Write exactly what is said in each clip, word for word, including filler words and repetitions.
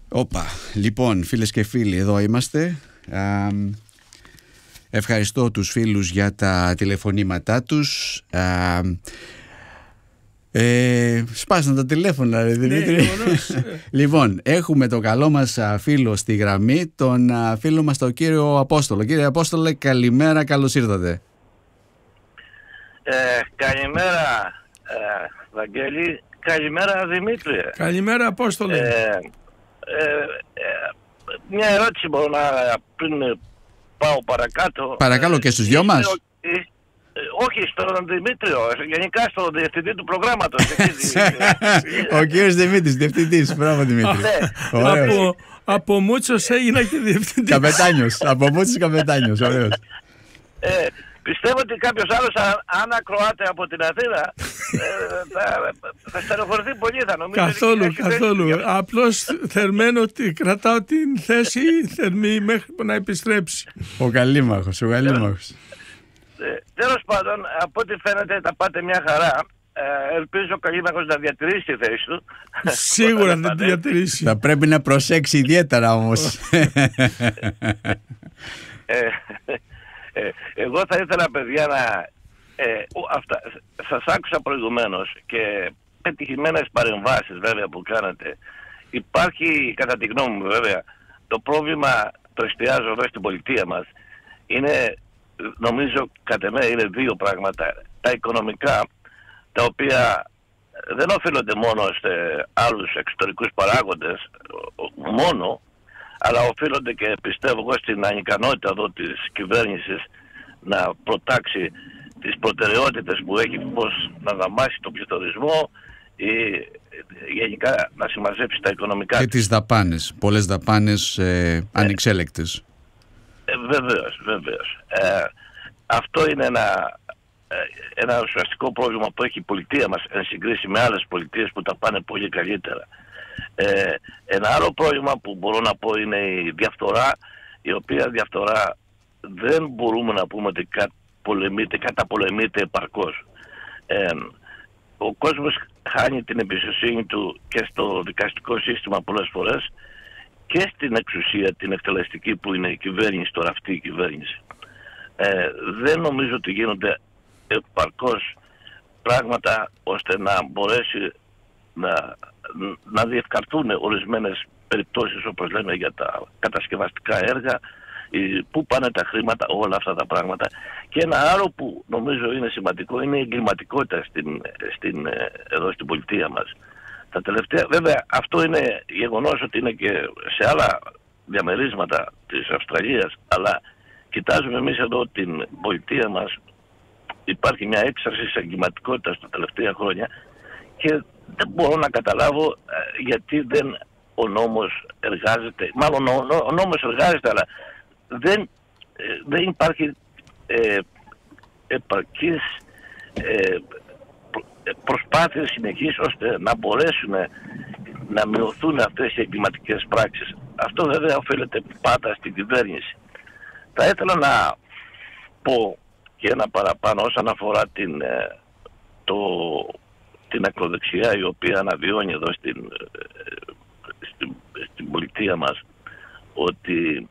Όπα, λοιπόν, φίλες και φίλοι, εδώ είμαστε. Α, ευχαριστώ τους φίλους για τα τηλεφωνήματά τους. Α, ε, σπάσαν τα τηλέφωνα, ρε Δημήτρη. Ναι, λοιπόν, έχουμε το καλό μας φίλο στη γραμμή, τον φίλο μας τον κύριο Απόστολο. Κύριε Απόστολε, καλημέρα, καλώς ήρθατε. Ε, καλημέρα, ε, Βαγγέλη. Καλημέρα, Δημήτρη. Καλημέρα, Απόστολε. Ε, ε, ε, μια ερώτηση μπορώ να πριν πάω παρακάτω. Παρακαλώ, και στους δυο μας. Ε, ε, όχι, στον Δημήτριο, γενικά στον διευθυντή του προγράμματος. Ο κύριος Δημήτρης, διευθυντής. Μπράβο, Δημήτρη. από, από Μούτσος έγινα και διευθυντής. Καπετάνιος, από Μούτσος καπετάνιος, ωραίος. Ε, πιστεύω ότι κάποιος άλλος, αν ακροάται από την Αθήνα, ε, θα, θα στενοχωρηθεί πολύ, θα νομίζω. Καθόλου, καθόλου. Απλώς θερμαίνω ότι κρατάω την θέση θερμή μέχρι να επιστρέψει. Ο καλήμαχος, ο καλήμαχος. Ε, τέλος πάντων, από ό,τι φαίνεται τα πάτε μια χαρά. Ε, ελπίζω ο καλήμαχος να διατηρήσει τη θέση του. Σίγουρα θα τη διατηρήσει. Θα πρέπει να προσέξει ιδιαίτερα όμως. ε, Ε, εγώ θα ήθελα, παιδιά, να... Ε, αυτά, σας άκουσα προηγουμένως και πετυχημένες παρεμβάσεις βέβαια που κάνατε. Υπάρχει, κατά τη γνώμη μου βέβαια, το πρόβλημα, το εστιάζω εδώ στην πολιτεία μας, είναι, νομίζω, κατά μένα είναι δύο πράγματα. Τα οικονομικά, τα οποία δεν οφείλονται μόνο σε άλλους εξωτερικούς παράγοντες μόνο, αλλά οφείλονται και πιστεύω εγώ στην ανικανότητα εδώ της κυβέρνησης να προτάξει τις προτεραιότητες που έχει, πώς να δαμάσει τον πληθωρισμό ή γενικά να συμμαζέψει τα οικονομικά. Και τις δαπάνες, πολλές δαπάνες ε, ανεξέλεκτες. Ε, βεβαίως, βεβαίως. Ε, αυτό είναι ένα, ε, ένα ουσιαστικό πρόβλημα που έχει η πολιτεία μας εν συγκρίση με άλλες πολιτείες που τα πάνε πολύ καλύτερα. Ε, ένα άλλο πρόβλημα που μπορώ να πω είναι η διαφθορά, η οποία διαφθορά δεν μπορούμε να πούμε ότι πολεμείται, καταπολεμείται επαρκώς. Ε, ο κόσμος χάνει την εμπιστοσύνη του και στο δικαστικό σύστημα πολλές φορές και στην εξουσία την εκτελεστική που είναι η κυβέρνηση, τώρα αυτή η κυβέρνηση. Ε, δεν νομίζω ότι γίνονται επαρκώς πράγματα ώστε να μπορέσει να να διευκαρθούν ορισμένες περιπτώσεις, όπως λέμε, για τα κατασκευαστικά έργα, πού πάνε τα χρήματα, όλα αυτά τα πράγματα. Και ένα άλλο που νομίζω είναι σημαντικό είναι η εγκληματικότητα στην, στην, εδώ στην πολιτεία μας. Τα τελευταία, βέβαια αυτό είναι γεγονός ότι είναι και σε άλλα διαμερίσματα της Αυστραλίας, αλλά κοιτάζουμε εμείς εδώ την πολιτεία μας, υπάρχει μια έξαρση της εγκληματικότητας τα τελευταία χρόνια και δεν μπορώ να καταλάβω ε, γιατί δεν ο νόμος εργάζεται, μάλλον ο, ο νόμος εργάζεται, αλλά δεν, ε, δεν υπάρχει ε, επαρκής ε, προσπάθειες συνεχής ώστε να μπορέσουν να μειωθούν αυτές οι εγκληματικές πράξεις. Αυτό βέβαια οφείλεται πάντα στην κυβέρνηση. Θα ήθελα να πω και ένα παραπάνω όσον αφορά την, το την ακροδεξιά η οποία αναβιώνει εδώ στην, στην, στην πολιτεία μας, ότι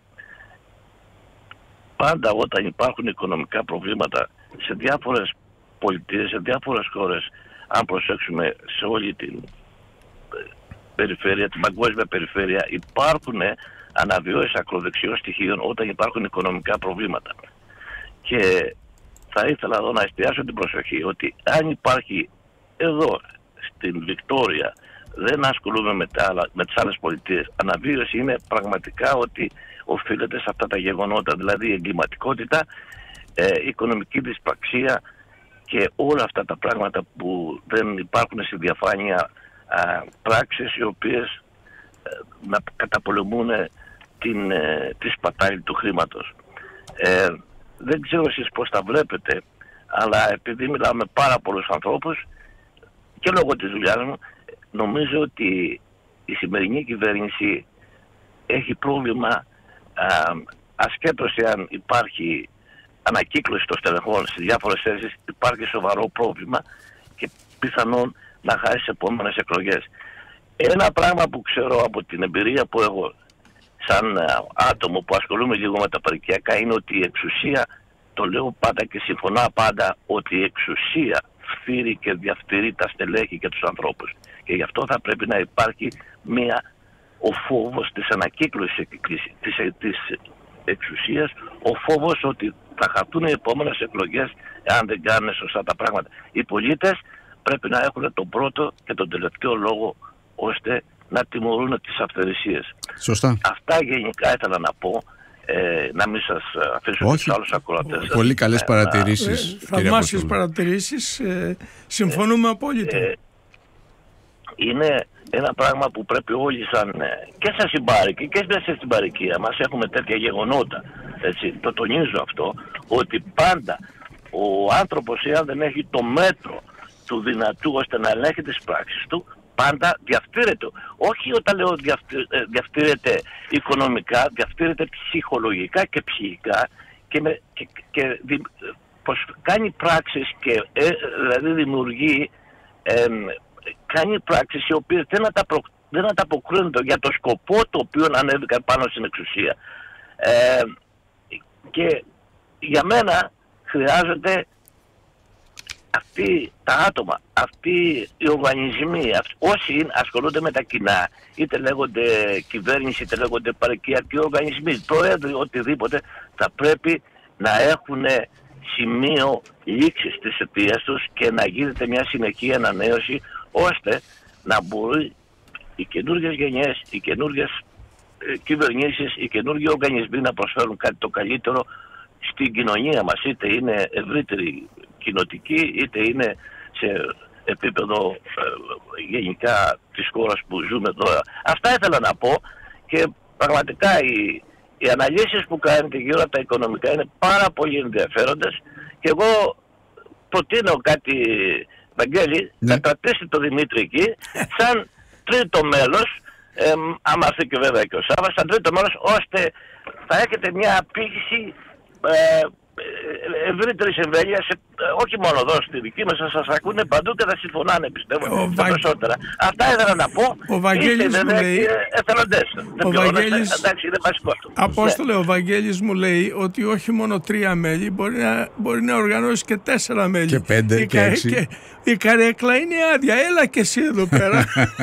πάντα όταν υπάρχουν οικονομικά προβλήματα σε διάφορες πολιτείες, σε διάφορες χώρες, αν προσέξουμε σε όλη την περιφέρεια, την παγκόσμια περιφέρεια, υπάρχουν αναβιώσεις ακροδεξιών στοιχείων όταν υπάρχουν οικονομικά προβλήματα. Και θα ήθελα εδώ να εστιάσω την προσοχή ότι αν υπάρχει εδώ στην Βικτόρια, δεν ασχολούμαι με, τα, με τις άλλες πολιτείες, αναβίωση είναι πραγματικά ότι οφείλεται σε αυτά τα γεγονότα, δηλαδή η εγκληματικότητα, ε, η οικονομική δυσπραξία και όλα αυτά τα πράγματα που δεν υπάρχουν στη διαφάνεια, α, πράξεις οι οποίες ε, να καταπολεμούν την, ε, τη σπατάλη του χρήματος. Ε, δεν ξέρω εσείς πώς τα βλέπετε, αλλά επειδή μιλάω με πάρα πολλούς ανθρώπους και λόγω της δουλειάς μου, νομίζω ότι η σημερινή κυβέρνηση έχει πρόβλημα, α, ασχέτως εάν υπάρχει ανακύκλωση των στελεχών σε διάφορες θέσεις, υπάρχει σοβαρό πρόβλημα και πιθανόν να χάσει τις επόμενες εκλογές. ένα πράγμα που ξέρω από την εμπειρία που έχω σαν άτομο που ασχολούμαι λίγο με τα παρικιακά είναι ότι η εξουσία, το λέω πάντα και συμφωνώ πάντα, ότι η εξουσία φθείρει και διαφθειρεί τα στελέχη και τους ανθρώπους. Και γι' αυτό θα πρέπει να υπάρχει μια, ο φόβος της ανακύκλωσης της, της εξουσίας, ο φόβος ότι θα χαθούν οι επόμενες εκλογές εάν δεν κάνουν σωστά τα πράγματα. Οι πολίτες πρέπει να έχουν τον πρώτο και τον τελευταίο λόγο ώστε να τιμωρούν τις αυθαιρεσίες. Σωστά. Αυτά γενικά ήθελα να πω. Ε, να μην σας αφήσω τους άλλους ακροατές. Πολύ καλές παρατηρήσεις. Ε, θαυμάσιες παρατηρήσεις. Ε, συμφωνούμε ε, απόλυτα. Ε, είναι ένα πράγμα που πρέπει όλοι σαν και σαν συμπάρικοι και μέσα στην παροικία μας έχουμε τέτοια γεγονότα. Έτσι, το τονίζω αυτό, ότι πάντα ο άνθρωπος, εάν δεν έχει το μέτρο του δυνατού ώστε να ελέγχει τις πράξεις του, πάντα διαφθείρεται. Όχι όταν λέω διαφθείρεται οικονομικά, διαφθείρεται ψυχολογικά και ψυχικά και, με, και, και δι, πως κάνει πράξεις και ε, δηλαδή δημιουργεί ε, κάνει πράξεις οι οποίες δεν, ανταπρο, δεν ανταποκρίνονται για το σκοπό το οποίο ανέβηκαν πάνω στην εξουσία. Ε, και για μένα χρειάζεται αυτοί τα άτομα, αυτοί οι οργανισμοί, αυτοί, όσοι ασχολούνται με τα κοινά, είτε λέγονται κυβέρνηση, είτε λέγονται παροικιακοί οργανισμοί, πρόεδροι, οτιδήποτε, θα πρέπει να έχουν σημείο λήξης της αιτίας τους και να γίνεται μια συνεχή ανανέωση, ώστε να μπορεί οι καινούργιες γενιές, οι καινούργιες ε, κυβερνήσεις, οι καινούργιοι οργανισμοί να προσφέρουν κάτι το καλύτερο στην κοινωνία μας, είτε είναι ευρύτερη κοινοτική, είτε είναι σε επίπεδο ε, γενικά της χώρας που ζούμε τώρα. Αυτά ήθελα να πω και πραγματικά οι, οι αναλύσεις που κάνετε γύρω από τα οικονομικά είναι πάρα πολύ ενδιαφέροντες και εγώ προτείνω κάτι, Βαγγέλη, ναι. να κρατήσει το Δημήτρη εκεί σαν τρίτο μέλος, ε, άμα έρθει και βέβαια και ο Σάββας, σαν τρίτο μέλος, ώστε θα έχετε μια απήχηση ε, ευρύτερης εμβέλειας, όχι μόνο εδώ στη δική μας, θα σας ακούνε παντού και θα συμφωνάνε, πιστεύω, τα Βα... περισσότερα. Αυτά ήθελα να πω. Ο Βαγγέλης μου λέει... εθελοντές. Ο Βαγγέλης... Εντάξει, είναι βασικό αυτό. Απόστολε, ναι. Ο Βαγγέλης μου λέει ότι όχι μόνο τρία μέλη, μπορεί να, μπορεί να οργανώσει και τέσσερα μέλη. Και πέντε η και κα... έξι. Και... Η καρέκλα είναι άδεια. Έλα και εσύ εδώ πέρα.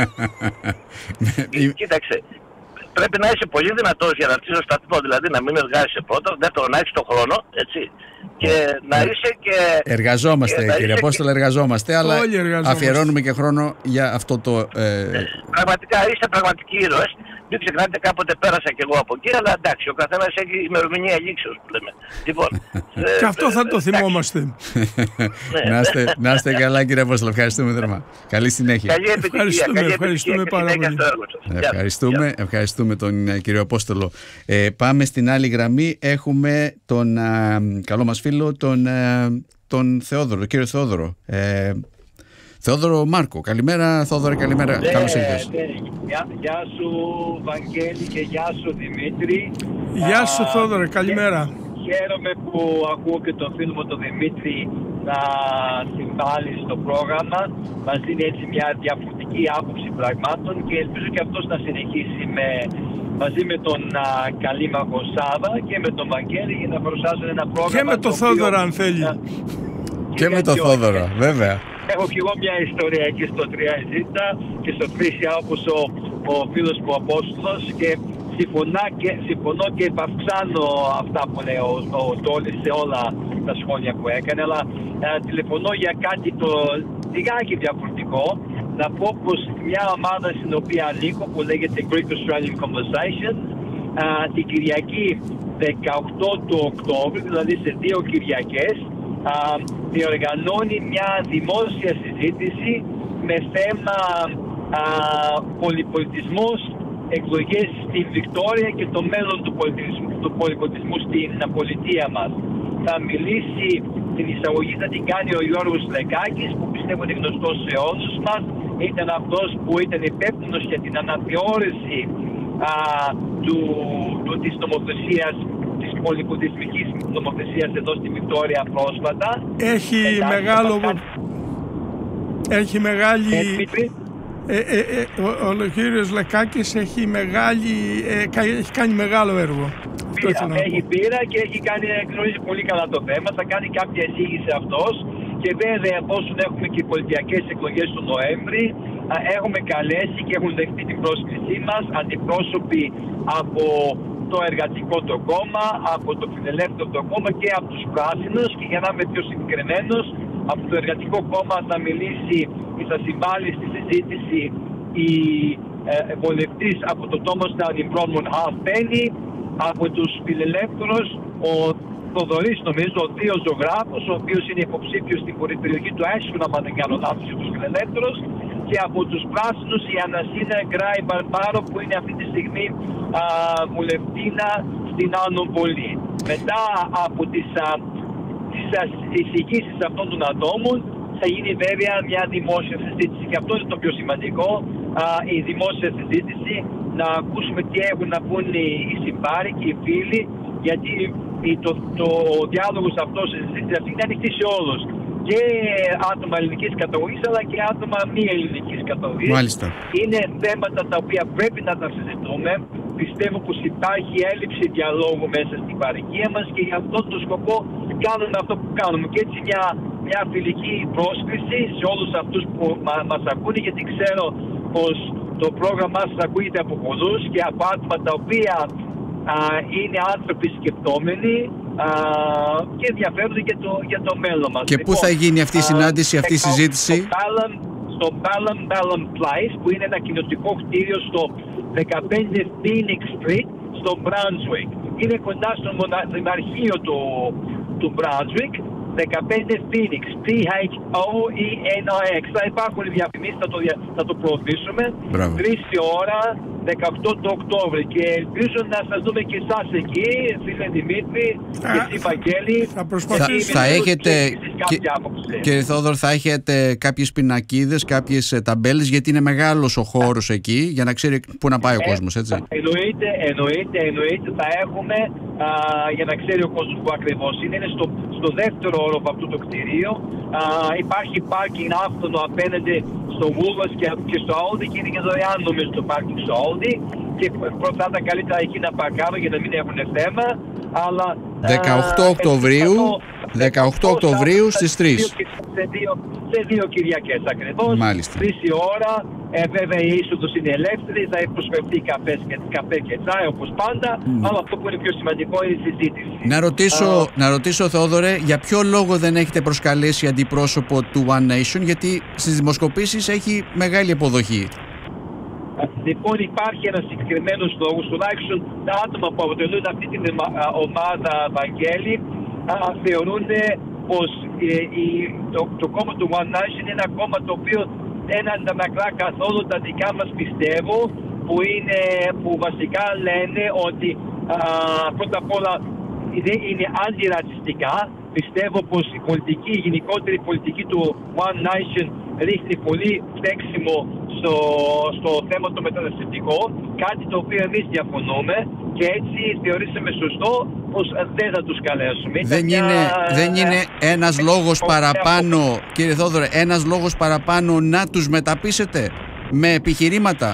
Κοίταξε. Πρέπει να είσαι πολύ δυνατός για να αρχίσει στο σταθμό, δηλαδή να μην εργάζεσαι πρώτα, δεύτερον να έχεις τον χρόνο, έτσι, και να είσαι και... Εργαζόμαστε και κύριε Απόστολε, και... εργαζόμαστε, αλλά αφιερώνουμε και χρόνο για αυτό το... Ε... Πραγματικά είστε πραγματικοί ήρωες. Μην ξεχνάτε, κάποτε πέρασα κι εγώ από εκεί, αλλά εντάξει, ο καθένας έχει ημερομηνία λήξεως που λέμε. Λοιπόν, και αυτό θα το θυμόμαστε. Να είστε καλά κύριε Απόστολε, ευχαριστούμε θερμά. Καλή συνέχεια. Καλή επιτυχία. Ευχαριστούμε πάρα πολύ. Ευχαριστούμε, ευχαριστούμε τον κύριο Απόστολο. Ε, πάμε στην άλλη γραμμή. Έχουμε τον α, καλό μας φίλο, τον, α, τον Θεόδωρο, τον κύριο Θεόδωρο. Ε, Θεόδωρο Μάρκο. Καλημέρα Θεόδωρε, καλημέρα. Ναι, καλώς ήρθες. Ναι. Γεια, γεια σου Βαγγέλη και γεια σου Δημήτρη. Γεια σου Θεόδωρε, καλημέρα. Χαίρομαι που ακούω και τον φίλο μου τον Δημήτρη να συμβάλλει στο πρόγραμμα. Μας δίνει έτσι μια διαφορετική άποψη πραγμάτων και ελπίζω και αυτός να συνεχίσει με, μαζί με τον α, Καλήμαχο Σάβα και με τον Βαγγέλη για να παρουσιάσουν ένα πρόγραμμα. Και με τον Θόδωρα αν θέλει. Να... Και, και με τον Θόδωρα, βέβαια. Έχω και εγώ μια ιστορία εκεί στο τρία ζήτα και στο Χρήσια όπως ο, ο φίλος μου ο Απόστολος και, και συμφωνώ και επαυξάνω αυτά που λέει ο, ο Τόλης σε όλα τα σχόλια που έκανε, αλλά ε, τηλεφωνώ για κάτι το λιγάκι διαφορετικό. Να πω πως μια ομάδα στην οποία ανήκω που λέγεται Greek Australian Conversation ε, την Κυριακή δεκαοκτώ του Οκτώβρη, δηλαδή σε δύο Κυριακές, Uh, διοργανώνει μια δημόσια συζήτηση με θέμα uh, πολυπολιτισμός, εκλογές στη Βικτόρια και το μέλλον του πολιτισμού, του πολυπολιτισμού στην πολιτεία μας. Θα μιλήσει, την εισαγωγή θα την κάνει ο Γιώργος Λεκάκης, που πιστεύω είναι γνωστός σε όλους μας. Ήταν αυτός που ήταν υπεύθυνος για την αναθεώρηση uh, του, του, της νομοθεσίας, της πολυπολιτισμικής νομοθεσίας εδώ στη Βικτόρια πρόσφατα. Έχει Εντάξει, μεγάλο... Κάτι... Έχει μεγάλη... Ε, Ε, ε, ε, ο, ο κύριος Λεκάκης έχει, μεγάλη, ε, έχει κάνει μεγάλο έργο. Πήρα, έχει πείρα και έχει κάνει, γνωρίζει πολύ καλά το θέμα. Θα κάνει κάποια εισήγηση αυτός. Και βέβαια, εφόσον έχουμε και οι πολιτιακές εκλογές του Νοέμβρη, έχουμε καλέσει και έχουν δεχτεί την πρόσκλησή μας αντιπρόσωποι από το Εργατικό το κόμμα, από το Φιλελεύθερο το κόμμα και από τους Πράσινους. Και για να είμαι πιο συγκεκριμένος, από το Εργατικό κόμμα θα μιλήσει ή θα συμβάλλει στη συζήτηση η ε, βολευτής από το Τόμοσταν η Μπρόμον Χαφένη, από τους Φιλελεύθερους ο Θοδωρής, νομίζω, ο Θείος Ζωγράφος, ο οποίος είναι υποψήφιος στην περιοχή του Έσχου, αν δεν κάνω λάθος, για τους Φιλελεύθερους, και από τους Πράσινους η Ανασίνα Γκράι Μπαρμπάρο, που είναι αυτή τη στιγμή α, βουλευτίνα στην Άνω Βολή. Μετά από τις, α, τις εισηγήσεις αυτών των ατόμων θα γίνει βέβαια μια δημόσια συζήτηση, και αυτό είναι το πιο σημαντικό, α, η δημόσια συζήτηση, να ακούσουμε τι έχουν να πούν οι συμπάροι και οι φίλοι, γιατί το, το, ο διάλογος αυτός, η συζήτηση αυτή είναι ανοιχτή σε όλους, και άτομα ελληνικής καταγωγής αλλά και άτομα μη ελληνικής καταγωγής. Μάλιστα. Είναι θέματα τα οποία πρέπει να τα συζητούμε. Πιστεύω πως υπάρχει έλλειψη διαλόγου μέσα στην παροικία μας και για αυτόν τον σκοπό κάνουμε αυτό που κάνουμε. Και έτσι μια, μια φιλική πρόσκληση σε όλους αυτούς που μα, μας ακούνε, γιατί ξέρω πως το πρόγραμμά σας ακούγεται από πολλούς και από άτομα τα οποία α, είναι άνθρωποι σκεπτόμενοι α, και ενδιαφέρονται για το, για το μέλλον μας. Και λοιπόν, πού θα γίνει αυτή η συνάντηση, αυτή η συζήτηση? Στο Balham, στο Balham Balham Place, που είναι ένα κοινοτικό κτίριο στο δεκαπέντε Phoenix Street, στο Brunswick. Είναι κοντά στο μοναρχείο του, του Brunswick, δεκαπέντε Phoenix, P H O E N O X. Θα υπάρχουν διαφημίσεις, θα το, θα το προωθήσουμε. Τρεις η ώρα, δεκαοκτώ του Οκτώβρη. Και ελπίζω να σας δούμε και εσάς εκεί, φίλε Δημήτρη, και εσύ Βαγγέλη. Θα προσπαθήσουμε. Θα, θα έχετε, και, κύριε Θόδωρο, θα έχετε κάποιες πινακίδες, κάποιες ταμπέλες, γιατί είναι μεγάλος ο χώρος εκεί, για να ξέρει πού να πάει ο ε, κόσμος, έτσι. Εννοείται, εννοείται, εννοείται, θα έχουμε, α, για να ξέρει ο κόσμος που ακριβώς είναι. Είναι στο, στο δεύτερο όροφο αυτού το κτηρίο. Α, υπάρχει πάρκινγκ άφθονο απέναντι στο Woolworths και, και στο Aldi, και είναι και δωρεάν νομίζω το πάρκινγκ στο Aldi, και θα ήταν καλύτερα εκεί να παρκάρω για να μην έχουν θέμα. Αλλά δεκαοκτώ Οκτωβρίου, δεκαοκτώ Οκτωβρίου στις τρεις. Σε δύο, σε δύο Κυριακές ακριβώς. Μάλιστα. Τρεις η ώρα. Ε, βέβαια η είσοδος είναι ελεύθερη, θα προσφερθεί καφέ και, καφέ και τσάι όπως πάντα. Mm. Αλλά αυτό που είναι πιο σημαντικό είναι η συζήτηση. Να ρωτήσω, uh, να ρωτήσω Θόδωρε, για ποιο λόγο δεν έχετε προσκαλέσει αντιπρόσωπο του One Nation, γιατί στις δημοσκοπήσεις έχει μεγάλη αποδοχή? Λοιπόν, υπάρχει ένας συγκεκριμένος λόγος, τουλάχιστον τα άτομα που αποτελούν αυτή την ομάδα, Βαγγέλη, θεωρούν πως ε, η, το, το κόμμα του One Nation είναι ένα κόμμα το οποίο δεν αντανακλά καθόλου τα δικά μας, πιστεύω, που, είναι, που βασικά λένε ότι α, πρώτα απ' όλα είναι αντιρατσιστικά. Πιστεύω πως η πολιτική, η γενικότερη πολιτική του One Nation ρίχνει πολύ φταίξιμο στο, στο θέμα το μεταναστευτικό, κάτι το οποίο εμείς διαφωνούμε, και έτσι θεωρήσαμε σωστό πως δεν θα τους καλέσουμε. Δεν είναι, μια... δεν είναι ένας ε, λόγος ε, παραπάνω, ε, κύριε Θόδωρε, ένας λόγος παραπάνω να τους μεταπείσετε με επιχειρήματα?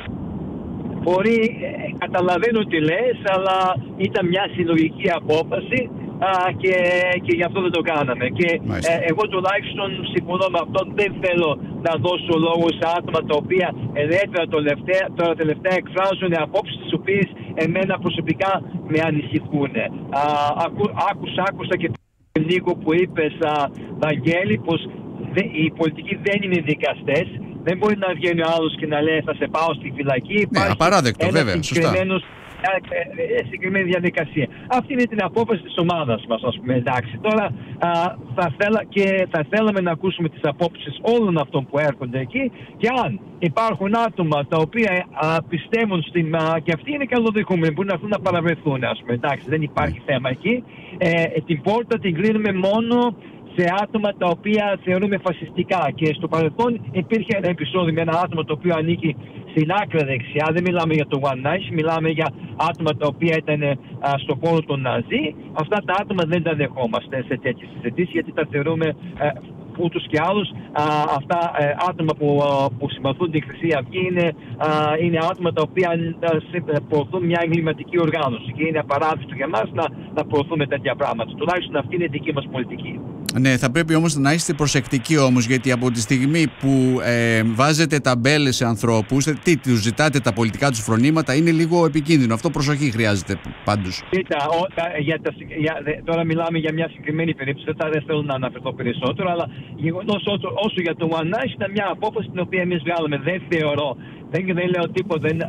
Μπορεί, ε, καταλαβαίνω τι λες, αλλά ήταν μια συλλογική απόφαση α, και, και γι' αυτό δεν το κάναμε. Και ε, εγώ τουλάχιστον συμφωνώ με αυτό. Δεν θέλω να δώσω λόγο σε άτομα τα οποία ελεύθερα τελευταία, τώρα τελευταία εκφράζουν απόψεις τις οποίες εμένα προσωπικά με ανησυχούν. Α, ακού, άκουσα, άκουσα και λίγο που είπες, α, Βαγγέλη, πως δε, οι πολιτικοί δεν είναι δικαστές. Δεν μπορεί να βγαίνει ο άλλος και να λέει θα σε πάω στη φυλακή. Ναι, απαράδεκτο, βέβαια, σωστά. Συγκεκριμένη διαδικασία. Αυτή είναι την απόφαση της ομάδας μας, ας πούμε. Εντάξει, τώρα α, θα, θέλα, και θα θέλαμε να ακούσουμε τις απόψεις όλων αυτών που έρχονται εκεί, και αν υπάρχουν άτομα τα οποία α, πιστεύουν στην. Α, και αυτοί είναι καλοδεχούμενοι, μπορούν να έρθουν να παραβρεθούν, ας πούμε. Εντάξει, δεν υπάρχει mm. θέμα εκεί. Ε, την πόρτα την κλείνουμε μόνο σε άτομα τα οποία θεωρούμε φασιστικά, και στο παρελθόν υπήρχε ένα επεισόδιο με ένα άτομο το οποίο ανήκει στην άκρα δεξιά. Δεν μιλάμε για το One Nation, μιλάμε για άτομα τα οποία ήταν α, στο χώρο των Ναζί. Αυτά τα άτομα δεν τα δεχόμαστε σε τέτοιες συζητήσεις, γιατί τα θεωρούμε α, ούτως και άλλως αυτά ε, άτομα που, που συμπαθούν τη Χρυσή Αυγή είναι, α, είναι άτομα τα οποία α, προωθούν μια εγκληματική οργάνωση και είναι απαράδεκτο για μας να, να προωθούμε τέτοια πράγματα. Τουλάχιστον αυτή είναι η δική μας πολιτική. Ναι, θα πρέπει όμως να είστε προσεκτικοί όμως, γιατί από τη στιγμή που ε, βάζετε ταμπέλες σε ανθρώπους, τι τους ζητάτε τα πολιτικά τους φρονήματα, είναι λίγο επικίνδυνο. Αυτό προσοχή χρειάζεται πάντως. Κοίτα, ό, για τα, για, τώρα μιλάμε για μια συγκεκριμένη περίπτωση, δεν, θα, δεν θέλω να αναφερθώ περισσότερο, αλλά γεγονός όσο, όσο για το One Nation ήταν μια απόφαση την οποία εμείς βγάλαμε. Δεν θεωρώ, δεν, δεν λέω τίποτα, δεν,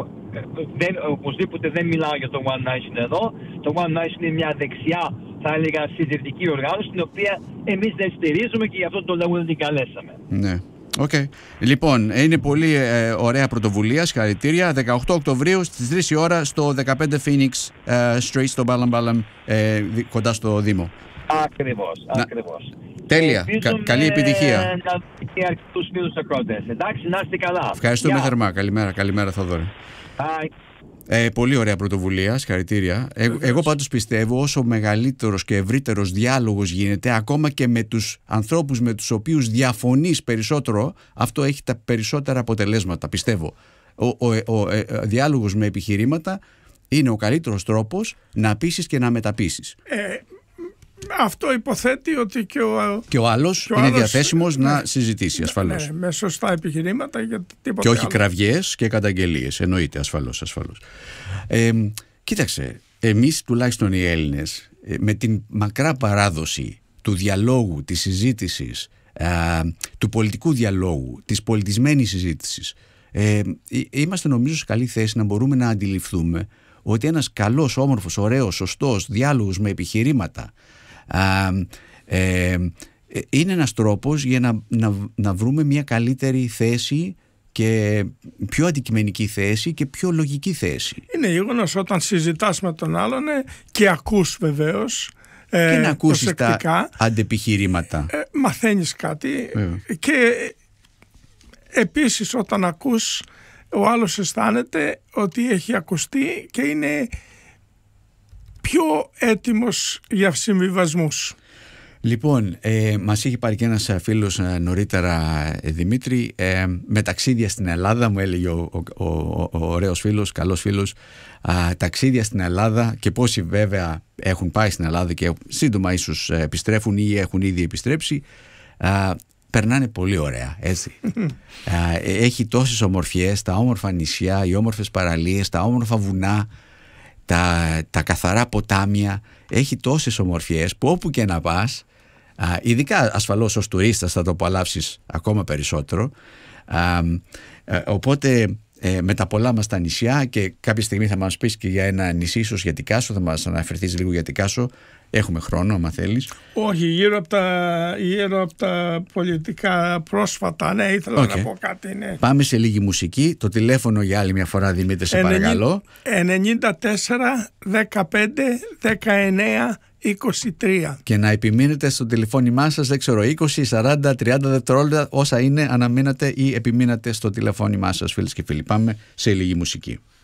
δεν, οπωσδήποτε δεν μιλάω για το One Nation εδώ. Το One Nation είναι μια δεξιά, θα έλεγα, συντηρητική οργάνωση, την οποία εμείς δεν στηρίζουμε και γι' αυτό το λόγο δεν την καλέσαμε. Ναι. Okay. Λοιπόν, είναι πολύ ε, ωραία πρωτοβουλία, συγχαρητήρια. δεκαοκτώ Οκτωβρίου στις τρεις η ώρα στο δεκαπέντε Phoenix ε, Street στο Μπάλαμ Μπάλαμ, ε, κοντά στο Δήμο. Ακριβώς, να... ακριβώς. Τέλεια, Κα, καλή επιτυχία. Να και αρκετούς φίλους ακρότες. Εντάξει, να είστε καλά. Ευχαριστούμε yeah. θερμά. Καλημέρα, καλημέρα Θόδωρε. Bye. Ε, πολύ ωραία πρωτοβουλία, συγχαρητήρια. Ε, εγώ πάντως πιστεύω όσο μεγαλύτερος και ευρύτερος διάλογος γίνεται, ακόμα και με τους ανθρώπους με τους οποίους διαφωνείς περισσότερο, αυτό έχει τα περισσότερα αποτελέσματα, πιστεύω. Ο, ο, ο, ο ε, διάλογος με επιχειρήματα είναι ο καλύτερος τρόπος να πείσεις και να μεταπείσεις. Ε, αυτό υποθέτει ότι και ο, και ο άλλος και ο είναι άλλος, διαθέσιμος ναι, να συζητήσει ασφαλώς. Ναι, με σωστά επιχειρήματα για τίποτα και όχι άλλο. κραυγές και καταγγελίες, εννοείται, ασφαλώς, ασφαλώς. Ε, κοίταξε, εμείς τουλάχιστον οι Έλληνες, με την μακρά παράδοση του διαλόγου, της συζήτησης, α, του πολιτικού διαλόγου, της πολιτισμένης συζήτησης, ε, είμαστε νομίζω σε καλή θέση να μπορούμε να αντιληφθούμε ότι ένας καλός, όμορφος, ωραίος, σωστός διάλογος με επιχειρήματα α, ε, είναι ένας τρόπος για να, να, να βρούμε μια καλύτερη θέση και πιο αντικειμενική θέση και πιο λογική θέση. Είναι γεγονός όταν συζητάς με τον άλλον και ακούς βεβαίως ε, και να ακούσεις προσεκτικά, τα αντεπιχειρήματα. Ε, μαθαίνεις κάτι ε. και επίσης όταν ακούς ο άλλος αισθάνεται ότι έχει ακουστεί και είναι πιο έτοιμος για συμβιβασμούς. Λοιπόν, ε, μας είχε πάρει και ένας φίλος ε, νωρίτερα, ε, Δημήτρη, ε, με ταξίδια στην Ελλάδα, μου έλεγε ο, ο, ο, ο ωραίος φίλος, καλός φίλος, α, ταξίδια στην Ελλάδα και πόσοι βέβαια έχουν πάει στην Ελλάδα και σύντομα ίσως επιστρέφουν ή έχουν ήδη επιστρέψει, α, περνάνε πολύ ωραία, έτσι. α, έχει τόσες ομορφιές, τα όμορφα νησιά, οι όμορφες παραλίες, τα όμορφα βουνά, τα, τα καθαρά ποτάμια, έχει τόσες ομορφιές που όπου και να πας, α, ειδικά ασφαλώς ως τουρίστας θα το απολαύσεις ακόμα περισσότερο. Α, α, οπότε ε, με τα πολλά μας τα νησιά, και κάποια στιγμή θα μας πεις και για ένα νησί ίσως για Τικάσο, θα μας αναφερθείς λίγο για Τικάσο. Έχουμε χρόνο, άμα θέλεις. Όχι, γύρω από τα, γύρω από τα πολιτικά πρόσφατα, ναι, ήθελα okay. να πω κάτι. Ναι. Πάμε σε λίγη μουσική. Το τηλέφωνο για άλλη μια φορά, Δημήτρη, σε παρακαλώ. ενενήντα τέσσερα δεκαπέντε δεκαεννέα είκοσι τρία. Και να επιμείνετε στο τηλεφώνημά σας, δεν ξέρω, είκοσι, σαράντα, τριάντα δευτερόλεπτα, όσα είναι, αναμείνατε ή επιμείνατε στο τηλεφώνημά σας, φίλες και φίλοι. Πάμε σε λίγη μουσική.